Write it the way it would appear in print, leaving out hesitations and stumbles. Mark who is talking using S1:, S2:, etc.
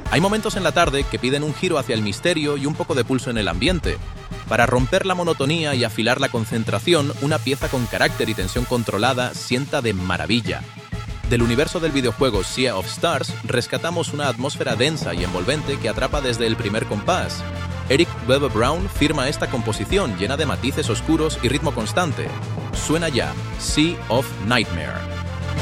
S1: Hay momentos en la tarde que piden un giro hacia el misterio y un poco de pulso en el ambiente. Para romper la monotonía y afilar la concentración, una pieza con carácter y tensión controlada sienta de maravilla. Del universo del videojuego Sea of Stars, rescatamos una atmósfera densa y envolvente que atrapa desde el primer compás. Eric Weber Brown firma esta composición llena de matices oscuros y ritmo constante. Suena ya, Sea of Nightmare.